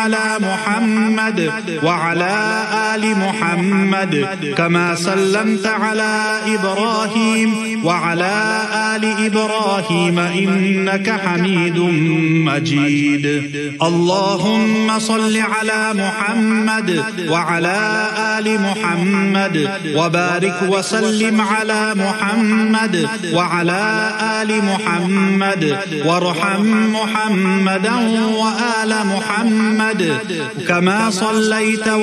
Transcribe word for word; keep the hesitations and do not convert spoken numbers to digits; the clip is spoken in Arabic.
على محمد وعلى آل محمد كما سلمت على إبراهيم وعلى آل إبراهيم إنك حميد مجيد. اللهم صل على محمد وعلى آل محمد وبارك وسلم على محمد وعلى آل محمد وارحم محمدا وآل محمد كما صليت